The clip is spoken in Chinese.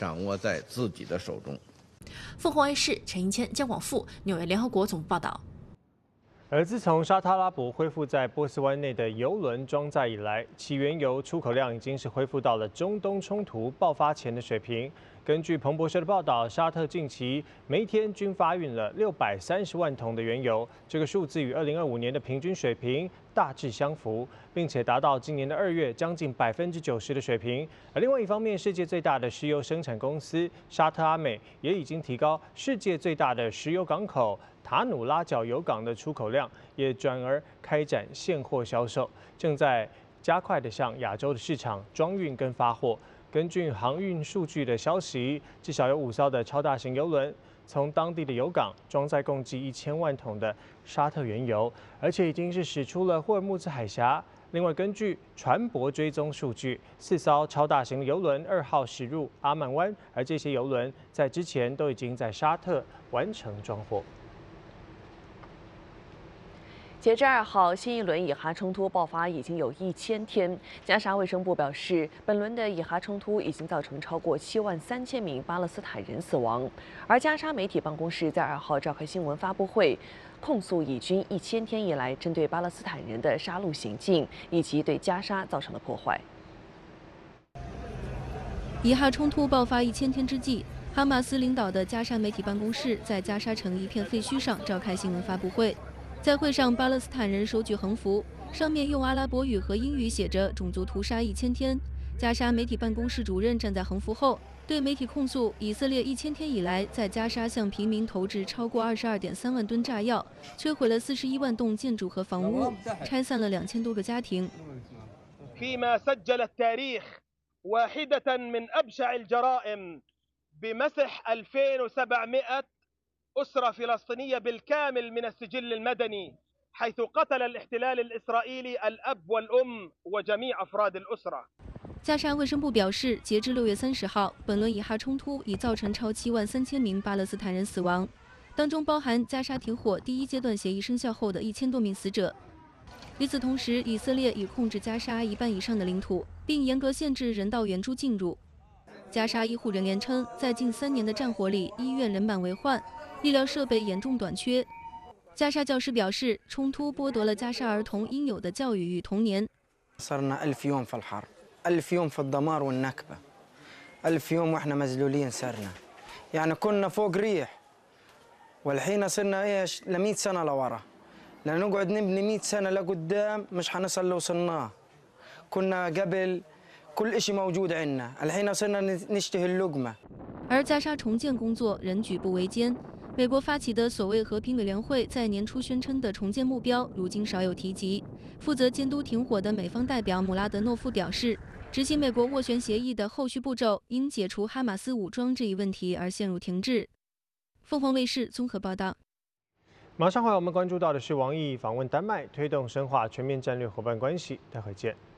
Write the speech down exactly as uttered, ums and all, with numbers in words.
掌握在自己的手中。 凤凰卫视陈英谦、姜广富，纽约联合国总部报道。 而自从沙特阿拉伯恢复在波斯湾内的油轮装载以来，其原油出口量已经是恢复到了中东冲突爆发前的水平。根据彭博社的报道，沙特近期每天均发运了六百三十万桶的原油，这个数字与二零二五年的平均水平大致相符，并且达到今年的二月将近百分之九十的水平。而另外一方面，世界最大的石油生产公司沙特阿美也已经提高世界最大的石油港口 塔努拉角油港的出口量也转而开展现货销售，正在加快的向亚洲的市场装运跟发货。根据航运数据的消息，至少有五艘的超大型油轮从当地的油港装载共计一千万桶的沙特原油，而且已经是驶出了霍尔木兹海峡。另外，根据船舶追踪数据，四艘超大型油轮二号驶入阿曼湾，而这些油轮在之前都已经在沙特完成装货。 截至二号，新一轮以哈冲突爆发已经有一千天。加沙卫生部表示，本轮的以哈冲突已经造成超过七万三千名巴勒斯坦人死亡。而加沙媒体办公室在二号召开新闻发布会，控诉以军一千天以来针对巴勒斯坦人的杀戮行径，以及对加沙造成的破坏。 以哈冲突爆发一千天之际，哈马斯领导的加沙媒体办公室在加沙城一片废墟上召开新闻发布会。 在会上，巴勒斯坦人手举横幅，上面用阿拉伯语和英语写着“种族屠杀一千天”。加沙媒体办公室主任站在横幅后，对媒体控诉以色列一千天以来在加沙向平民投掷超过二十二点三万吨炸药，摧毁了四十一万栋建筑和房屋，拆散了两千多个家庭。 أسرة فلسطينية بالكامل من السجل المدني حيث قتل الاحتلال الإسرائيلي الأب والأم وجميع أفراد الأسرة. 加沙卫生部表示，截至六月三十号，本轮以哈冲突已造成超七万三千名巴勒斯坦人死亡，当中包含加沙停火第一阶段协议生效后的一千多名死者。与此同时，以色列已控制加沙一半以上的领土，并严格限制人道援助进入。加沙医护人员称，在近三年的战火里，医院人满为患。 医疗设备严重短缺。加沙教师表示，冲突剥夺了加沙儿童应有的教育与童年。 صرنا ألف يوم في الحرب، ألف يوم في الدمار والنكبة، ألف يوم وإحنا مذلولين صرنا، يعني كنا فوق ريح، والحين صرنا إيش لمية سنة لورا، لنقعد نبني مية سنة لقدام مش حنصل اللي وصلناه. كنا قبل كل إشي موجود عندنا، الحين صرنا نشتهي اللقمة. 而加沙重建工作仍举步维艰。美国发起的所谓和平委员会在年初宣称的重建目标，如今少有提及。负责监督停火的美方代表姆拉德诺夫表示，执行美国斡旋协议的后续步骤因解除哈马斯武装这一问题而陷入停滞。凤凰卫视综合报道。 马上回来，我们关注到的是王毅访问丹麦，推动深化全面战略伙伴关系。待会见。